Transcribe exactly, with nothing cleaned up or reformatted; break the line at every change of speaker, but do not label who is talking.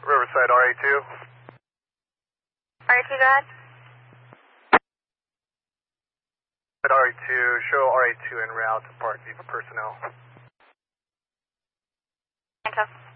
Riverside R A two.
R A two, go ahead.
R A two, show R A two en route to Park Viva personnel.
Handcuff.